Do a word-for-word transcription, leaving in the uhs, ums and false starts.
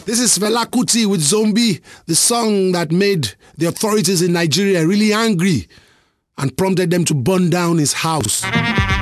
This is Fela Kuti with Zombie, the song that made the authorities in Nigeria really angry and prompted them to burn down his house.